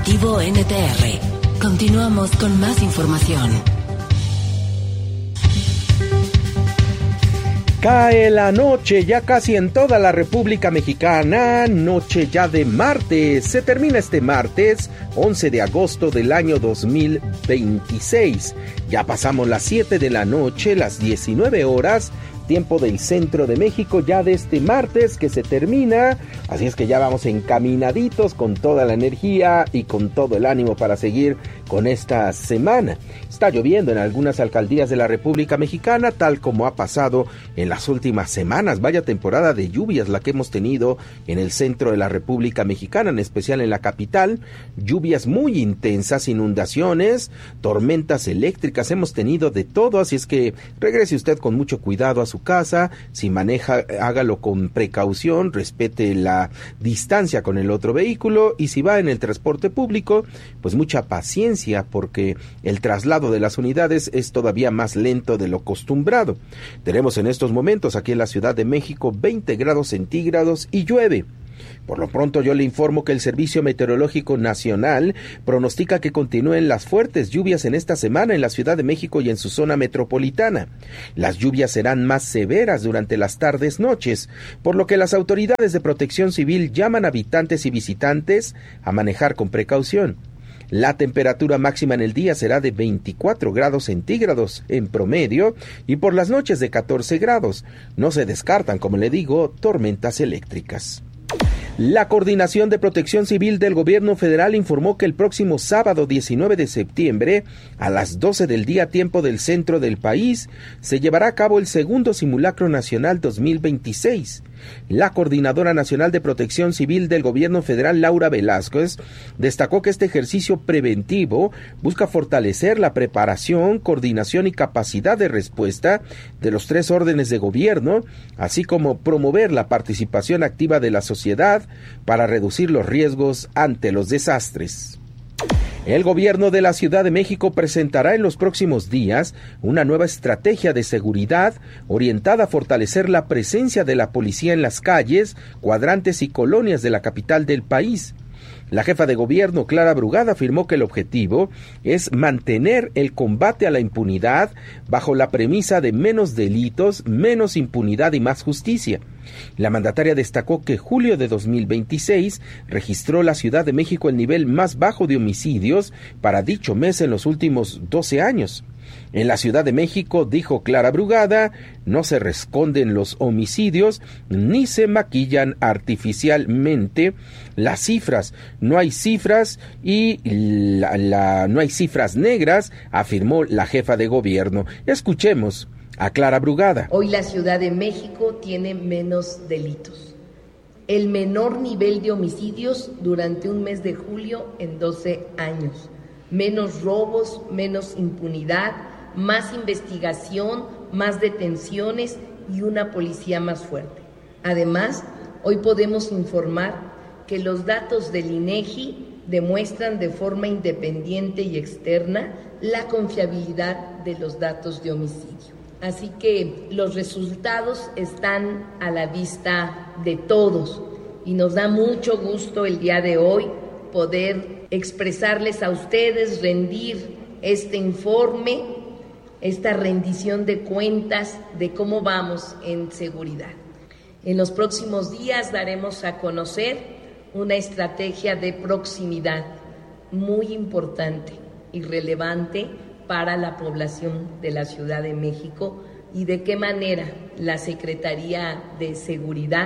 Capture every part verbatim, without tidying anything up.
Informativo N T R. Continuamos con más información. Cae la noche ya casi en toda la República Mexicana, noche ya de martes. Se termina este martes, once de agosto del año dos mil veintiséis. Ya pasamos las siete de la noche, las diecinueve horas, tiempo del centro de México, ya de este martes que se termina. Así es que ya vamos encaminaditos con toda la energía y con todo el ánimo para seguir con esta semana. Está lloviendo en algunas alcaldías de la República Mexicana, tal como ha pasado en las últimas semanas. Vaya temporada de lluvias la que hemos tenido en el centro de la República Mexicana, en especial en la capital. Lluvias muy intensas, inundaciones, tormentas eléctricas, hemos tenido de todo, así es que regrese usted con mucho cuidado a su casa. Si maneja, hágalo con precaución, respete la distancia con el otro vehículo, y si va en el transporte público, pues mucha paciencia, porque el traslado de las unidades es todavía más lento de lo acostumbrado. Tenemos en estos momentos aquí en la Ciudad de México veinte grados centígrados y llueve. Por lo pronto yo le informo que el Servicio Meteorológico Nacional pronostica que continúen las fuertes lluvias en esta semana en la Ciudad de México y en su zona metropolitana. Las lluvias serán más severas durante las tardes noches, por lo que las autoridades de Protección Civil llaman a habitantes y visitantes a manejar con precaución. La temperatura máxima en el día será de veinticuatro grados centígrados en promedio y por las noches de catorce grados. No se descartan, como le digo, tormentas eléctricas. La Coordinación de Protección Civil del Gobierno Federal informó que el próximo sábado diecinueve de septiembre, a las doce del día tiempo del centro del país, se llevará a cabo el segundo Simulacro Nacional dos mil veintiséis. La Coordinadora Nacional de Protección Civil del Gobierno Federal, Laura Velázquez, destacó que este ejercicio preventivo busca fortalecer la preparación, coordinación y capacidad de respuesta de los tres órdenes de gobierno, así como promover la participación activa de la sociedad para reducir los riesgos ante los desastres. El gobierno de la Ciudad de México presentará en los próximos días una nueva estrategia de seguridad orientada a fortalecer la presencia de la policía en las calles, cuadrantes y colonias de la capital del país. La jefa de gobierno, Clara Brugada, afirmó que el objetivo es mantener el combate a la impunidad bajo la premisa de menos delitos, menos impunidad y más justicia. La mandataria destacó que julio de dos mil veintiséis registró la Ciudad de México el nivel más bajo de homicidios para dicho mes en los últimos doce años. En la Ciudad de México, dijo Clara Brugada, no se esconden los homicidios ni se maquillan artificialmente las cifras. No hay cifras y la, la, no hay cifras negras, afirmó la jefa de gobierno. Escuchemos a Clara Brugada. Hoy la Ciudad de México tiene menos delitos, el menor nivel de homicidios durante un mes de julio en doce años, menos robos, menos impunidad, más investigación, más detenciones y una policía más fuerte. Además, hoy podemos informar que los datos del INEGI demuestran de forma independiente y externa la confiabilidad de los datos de homicidio. Así que los resultados están a la vista de todos y nos da mucho gusto el día de hoy poder expresarles a ustedes, rendir este informe, esta rendición de cuentas de cómo vamos en seguridad. En los próximos días daremos a conocer una estrategia de proximidad muy importante y relevante para la población de la Ciudad de México y de qué manera la Secretaría de Seguridad,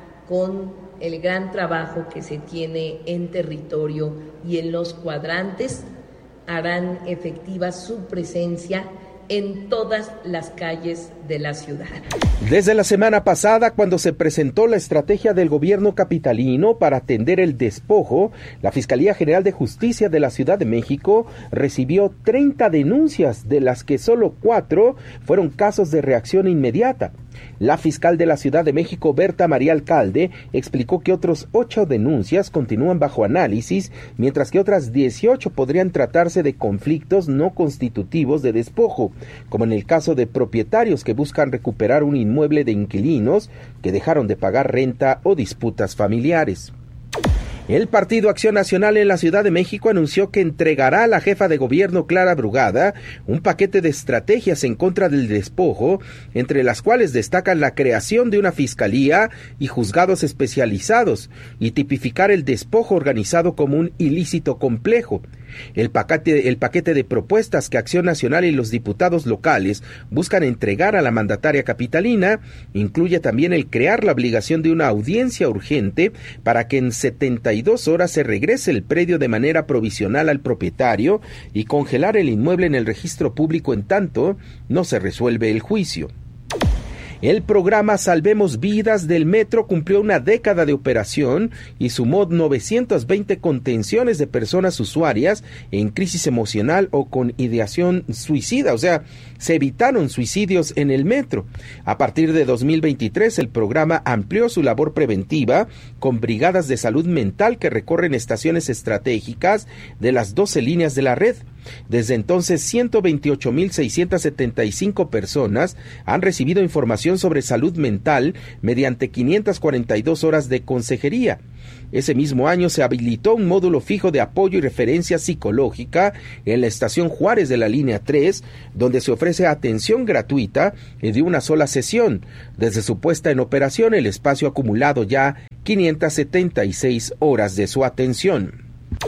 con el gran trabajo que se tiene en territorio y en los cuadrantes, harán efectiva su presencia en todas las calles de la ciudad. Desde la semana pasada, cuando se presentó la estrategia del gobierno capitalino para atender el despojo, la Fiscalía General de Justicia de la Ciudad de México recibió treinta denuncias, de las que solo cuatro fueron casos de reacción inmediata. La fiscal de la Ciudad de México, Berta María Alcalde, explicó que otros ocho denuncias continúan bajo análisis, mientras que otras dieciocho podrían tratarse de conflictos no constitutivos de despojo, como en el caso de propietarios que buscan recuperar un inmueble de inquilinos que dejaron de pagar renta o disputas familiares. El Partido Acción Nacional en la Ciudad de México anunció que entregará a la jefa de gobierno Clara Brugada un paquete de estrategias en contra del despojo, entre las cuales destacan la creación de una fiscalía y juzgados especializados y tipificar el despojo organizado como un ilícito complejo. El paquete, el paquete de propuestas que Acción Nacional y los diputados locales buscan entregar a la mandataria capitalina incluye también el crear la obligación de una audiencia urgente para que en setenta y dos horas se regrese el predio de manera provisional al propietario y congelar el inmueble en el registro público en tanto no se resuelve el juicio. El programa Salvemos Vidas del Metro cumplió una década de operación y sumó novecientas veinte contenciones de personas usuarias en crisis emocional o con ideación suicida, o sea, se evitaron suicidios en el metro. A partir de dos mil veintitrés, el programa amplió su labor preventiva con brigadas de salud mental que recorren estaciones estratégicas de las doce líneas de la red. Desde entonces, ciento veintiocho mil seiscientas setenta y cinco personas han recibido información sobre salud mental mediante quinientas cuarenta y dos horas de consejería. Ese mismo año se habilitó un módulo fijo de apoyo y referencia psicológica en la estación Juárez de la línea tres, donde se ofrece atención gratuita de una sola sesión. Desde su puesta en operación, el espacio ha acumulado ya quinientas setenta y seis horas de su atención.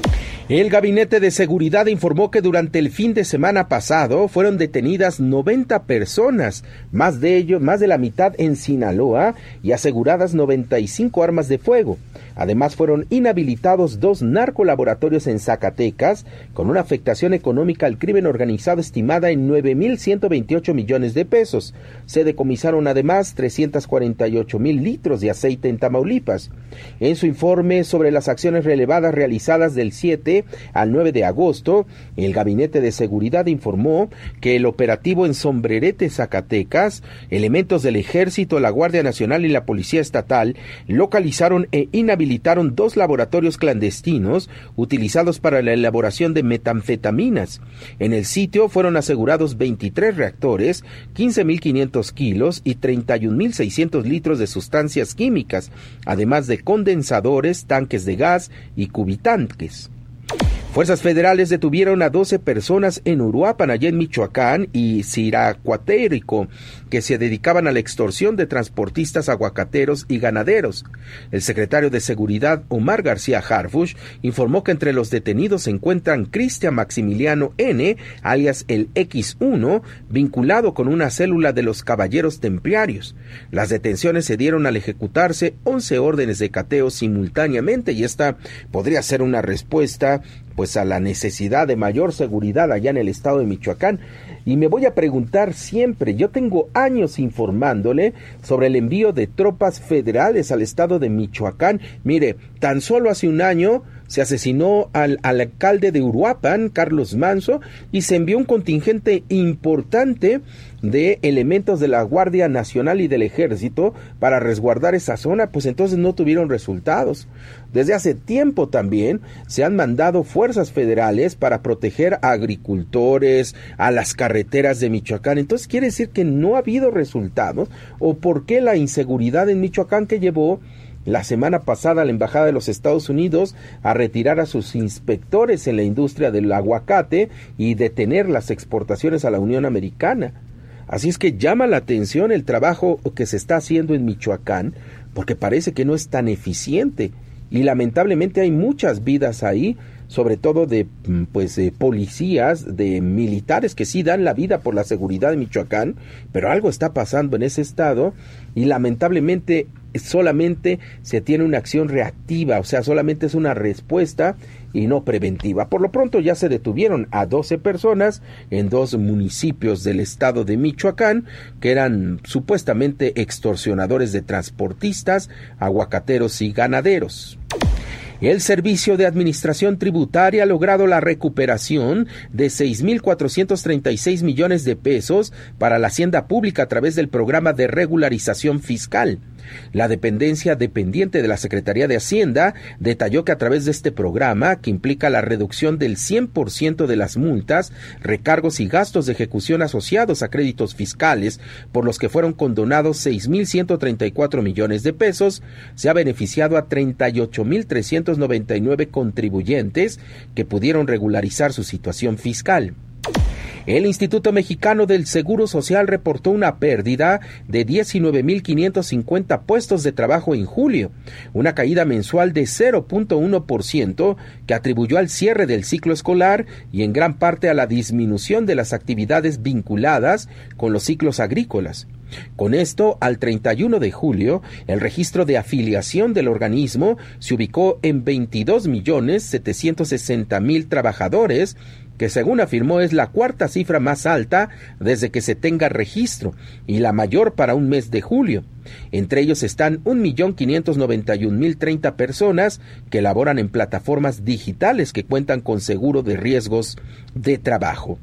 El Gabinete de Seguridad informó que durante el fin de semana pasado fueron detenidas noventa personas, más de ello, más de la mitad en Sinaloa, y aseguradas noventa y cinco armas de fuego. Además, fueron inhabilitados dos narcolaboratorios en Zacatecas, con una afectación económica al crimen organizado estimada en nueve mil ciento veintiocho millones de pesos. Se decomisaron además trescientos cuarenta y ocho mil litros de aceite en Tamaulipas. En su informe sobre las acciones relevadas realizadas del siete al nueve de agosto, el Gabinete de Seguridad informó que el operativo en Sombrerete, Zacatecas, elementos del Ejército, la Guardia Nacional y la Policía Estatal localizaron e inhabilitaron dos laboratorios clandestinos utilizados para la elaboración de metanfetaminas. En el sitio fueron asegurados veintitrés reactores, quince mil quinientos kilos y treinta y un mil seiscientos litros de sustancias químicas, además de condensadores, tanques de gas y cubitanques. Fuerzas federales detuvieron a doce personas en Uruapan, allá en Michoacán, y Siracuatérico, que se dedicaban a la extorsión de transportistas aguacateros y ganaderos. El secretario de Seguridad, Omar García Harfuch, informó que entre los detenidos se encuentran Cristian Maximiliano N., alias el equis uno, vinculado con una célula de los Caballeros Templarios. Las detenciones se dieron al ejecutarse once órdenes de cateo simultáneamente, y esta podría ser una respuesta pues a la necesidad de mayor seguridad allá en el estado de Michoacán. Y me voy a preguntar siempre, yo tengo años informándole sobre el envío de tropas federales al estado de Michoacán. Mire, tan solo hace un año se asesinó al, al alcalde de Uruapan, Carlos Manso, y se envió un contingente importante de elementos de la Guardia Nacional y del Ejército para resguardar esa zona, pues entonces no tuvieron resultados. Desde hace tiempo también se han mandado fuerzas federales para proteger a agricultores, a las carreteras de Michoacán. Entonces quiere decir que no ha habido resultados, o por qué la inseguridad en Michoacán que llevó la semana pasada la Embajada de los Estados Unidos a retirar a sus inspectores en la industria del aguacate y detener las exportaciones a la Unión Americana. Así es que llama la atención el trabajo que se está haciendo en Michoacán, porque parece que no es tan eficiente y lamentablemente hay muchas vidas ahí, sobre todo de pues de policías, de militares que sí dan la vida por la seguridad de Michoacán, pero algo está pasando en ese estado y lamentablemente solamente se tiene una acción reactiva, o sea, solamente es una respuesta y no preventiva. Por lo pronto ya se detuvieron a doce personas en dos municipios del estado de Michoacán que eran supuestamente extorsionadores de transportistas, aguacateros y ganaderos. El Servicio de Administración Tributaria ha logrado la recuperación de seis mil cuatrocientos treinta y seis millones de pesos para la hacienda pública a través del programa de regularización fiscal. La dependencia dependiente de la Secretaría de Hacienda detalló que a través de este programa, que implica la reducción del cien por ciento de las multas, recargos y gastos de ejecución asociados a créditos fiscales por los que fueron condonados seis mil ciento treinta y cuatro millones de pesos, se ha beneficiado a treinta y ocho mil trescientos noventa y nueve contribuyentes que pudieron regularizar su situación fiscal. El Instituto Mexicano del Seguro Social reportó una pérdida de diecinueve mil quinientos cincuenta puestos de trabajo en julio, una caída mensual de cero punto uno por ciento que atribuyó al cierre del ciclo escolar y en gran parte a la disminución de las actividades vinculadas con los ciclos agrícolas. Con esto, al treinta y uno de julio, el registro de afiliación del organismo se ubicó en veintidós millones setecientos sesenta mil trabajadores, que según afirmó es la cuarta cifra más alta desde que se tenga registro y la mayor para un mes de julio. Entre ellos están un millón quinientos noventa y un mil treinta personas que laboran en plataformas digitales que cuentan con seguro de riesgos de trabajo.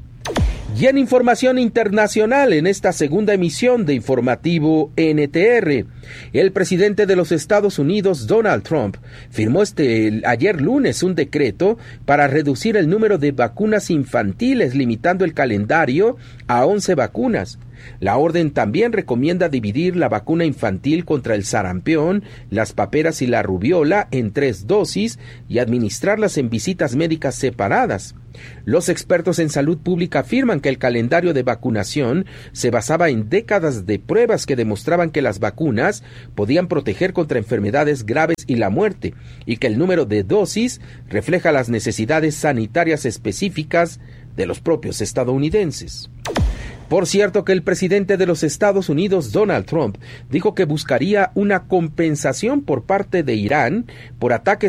Y en información internacional, en esta segunda emisión de Informativo N T R, el presidente de los Estados Unidos, Donald Trump, firmó este ayer lunes un decreto para reducir el número de vacunas infantiles, limitando el calendario a once vacunas. La orden también recomienda dividir la vacuna infantil contra el sarampión, las paperas y la rubiola en tres dosis y administrarlas en visitas médicas separadas. Los expertos en salud pública afirman que el calendario de vacunación se basaba en décadas de pruebas que demostraban que las vacunas podían proteger contra enfermedades graves y la muerte, y que el número de dosis refleja las necesidades sanitarias específicas de los propios estadounidenses. Por cierto que el presidente de los Estados Unidos, Donald Trump, dijo que buscaría una compensación por parte de Irán por ataques